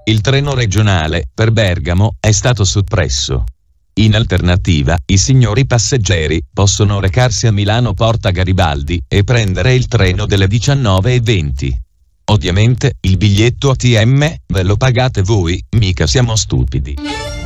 il treno regionale per Bergamo è stato soppresso. In alternativa, i signori passeggeri possono recarsi a Milano Porta Garibaldi e prendere il treno delle 19:20. Ovviamente, il biglietto ATM ve lo pagate voi, mica siamo stupidi.